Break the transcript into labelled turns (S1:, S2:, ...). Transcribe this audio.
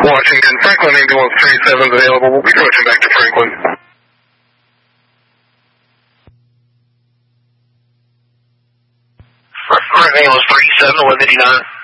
S1: Washington, Franklin ambulance 37 is available. We'll be approaching back to Franklin. Franklin ambulance 37, 1159.